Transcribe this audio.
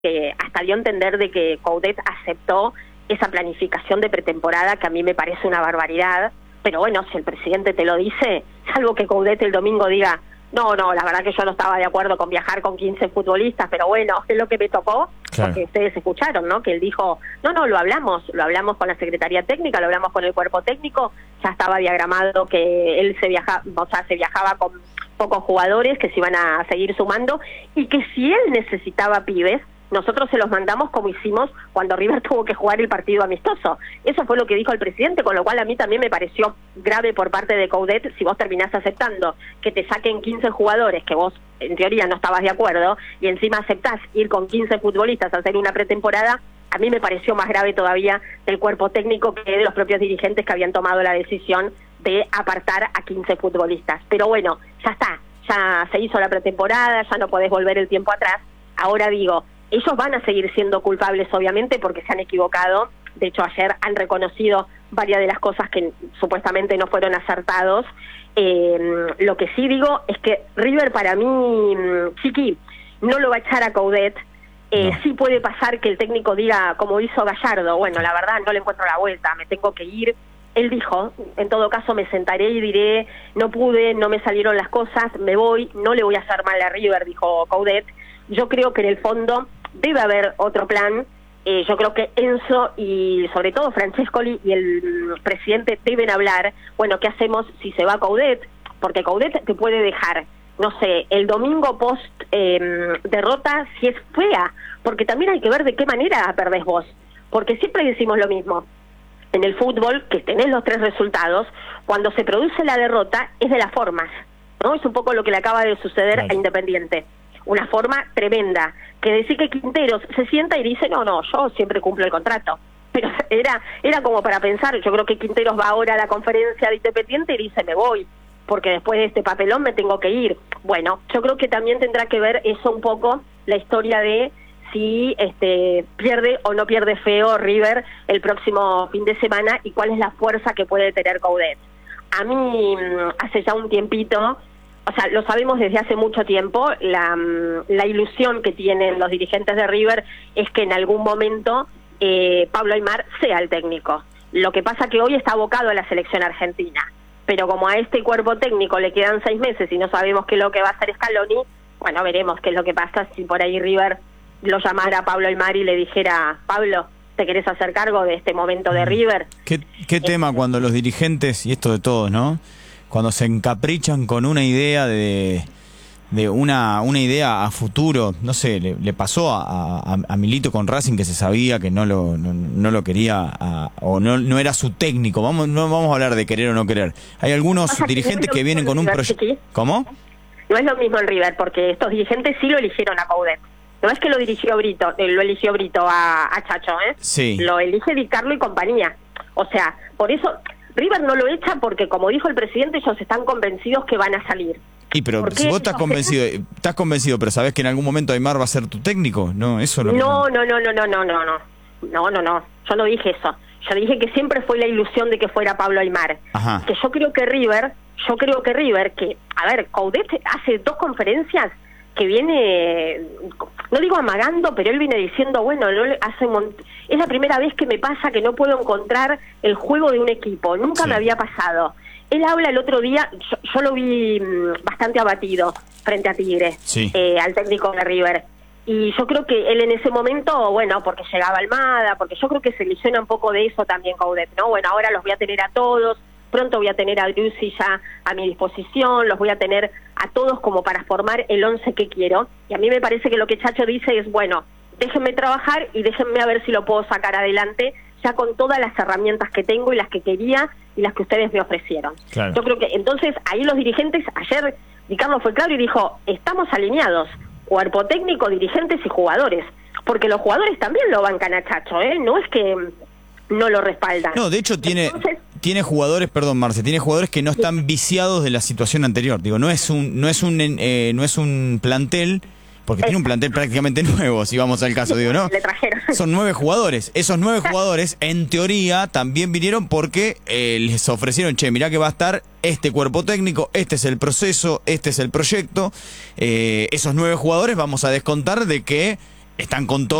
que hasta dio a entender de que Coudet aceptó esa planificación de pretemporada, que a mí me parece una barbaridad, pero bueno, si el presidente te lo dice, salvo que Coudet el domingo diga, no, la verdad que yo no estaba de acuerdo con viajar con 15 futbolistas, pero bueno, es lo que me tocó, claro. Porque ustedes escucharon, ¿no? Que él dijo, no, lo hablamos con la Secretaría Técnica, lo hablamos con el cuerpo técnico, ya estaba diagramado que él se viajaba con pocos jugadores que se iban a seguir sumando, y que si él necesitaba pibes, nosotros se los mandamos como hicimos cuando River tuvo que jugar el partido amistoso. Eso fue lo que dijo el presidente, con lo cual a mí también me pareció grave por parte de Coudet si vos terminás aceptando que te saquen 15 jugadores que vos en teoría no estabas de acuerdo y encima aceptás ir con 15 futbolistas a hacer una pretemporada. A mí me pareció más grave todavía del cuerpo técnico que de los propios dirigentes que habían tomado la decisión de apartar a 15 futbolistas. Pero bueno, ya está, ya se hizo la pretemporada, ya no podés volver el tiempo atrás. Ahora digo, ellos van a seguir siendo culpables, obviamente, porque se han equivocado. De hecho, ayer han reconocido varias de las cosas que supuestamente no fueron acertados. Lo que sí digo es que River, para mí, Chiqui, no lo va a echar a Coudet. No. Sí puede pasar que el técnico diga, como hizo Gallardo, bueno, la verdad no le encuentro la vuelta, me tengo que ir. Él dijo, en todo caso me sentaré y diré, no pude, no me salieron las cosas, me voy, no le voy a hacer mal a River, dijo Coudet. Yo creo que en el fondo debe haber otro plan. Yo creo que Enzo y sobre todo Francescoli y el presidente deben hablar, bueno, ¿qué hacemos si se va Coudet? Porque Coudet te puede dejar, no sé, el domingo post derrota, si es fea, porque también hay que ver de qué manera perdés vos, porque siempre decimos lo mismo. En el fútbol, que tenés los 3 resultados, cuando se produce la derrota es de las formas, ¿no? Es un poco lo que le acaba de suceder a Independiente. Una forma tremenda, que decir que Quinteros se sienta y dice, no, yo siempre cumplo el contrato. Pero era como para pensar, yo creo que Quinteros va ahora a la conferencia de Independiente y dice, me voy, porque después de este papelón me tengo que ir. Bueno, yo creo que también tendrá que ver eso un poco, la historia de si pierde o no pierde feo River el próximo fin de semana y cuál es la fuerza que puede tener Coudet. A mí, hace ya un tiempito, o sea, lo sabemos desde hace mucho tiempo, la ilusión que tienen los dirigentes de River es que en algún momento Pablo Aimar sea el técnico. Lo que pasa que hoy está abocado a la selección argentina, pero como a este cuerpo técnico le quedan 6 meses y no sabemos qué es lo que va a hacer Scaloni, bueno, veremos qué es lo que pasa si por ahí River lo llamara a Pablo Aimar y le dijera, Pablo, ¿te querés hacer cargo de este momento de River? ¿Qué tema cuando los dirigentes, y esto de todos, ¿no? Cuando se encaprichan con una idea de una idea a futuro, no sé, le pasó a Milito con Racing, que se sabía que no lo quería o no era su técnico. No vamos a hablar de querer o no querer. Hay algunos dirigentes que vienen con un proyecto. ¿Cómo? No es lo mismo en River, porque estos dirigentes sí lo eligieron a Coudet. No es que lo eligió Brito a Chacho, ¿eh? Sí. Lo elige Di Carlo y compañía. O sea, por eso River no lo echa, porque como dijo el presidente, ellos están convencidos que van a salir. Y pero si vos estás convencido, pero sabés que en algún momento Aimar va a ser tu técnico, ¿no? Eso es lo que No. Yo no dije eso. Yo dije que siempre fue la ilusión de que fuera Pablo Aimar. Ajá. Que yo creo que River, a ver, Coudet hace 2 conferencias que viene, no digo amagando, pero él viene diciendo, bueno, es la primera vez que me pasa que no puedo encontrar el juego de un equipo, nunca me había pasado. Él habla el otro día, yo lo vi bastante abatido frente a Tigre, al técnico de River, y yo creo que él en ese momento, bueno, porque llegaba Almada, porque yo creo que se ilusiona un poco de eso también Coudet, ¿no? Bueno, ahora los voy a tener a todos, pronto voy a tener a Driussi ya a mi disposición, los voy a tener a todos como para formar el 11 que quiero. Y a mí me parece que lo que Chacho dice es, bueno, déjenme trabajar y déjenme a ver si lo puedo sacar adelante, ya con todas las herramientas que tengo y las que quería y las que ustedes me ofrecieron. Claro. Yo creo que entonces ahí los dirigentes, ayer Di Carlo fue claro y dijo, estamos alineados, cuerpo técnico, dirigentes y jugadores, porque los jugadores también lo bancan a Chacho, ¿eh? No es que no lo respaldan. No, de hecho tiene jugadores, perdón Marce, tiene jugadores que no están viciados de la situación anterior. Digo, no es un plantel, porque tiene un plantel prácticamente nuevo, si vamos al caso, digo, ¿no? Le trajeron. Son 9 jugadores. Esos 9 jugadores, en teoría, también vinieron porque les ofrecieron, che, mirá que va a estar este cuerpo técnico, este es el proceso, este es el proyecto. Esos 9 jugadores vamos a descontar de que están con todo.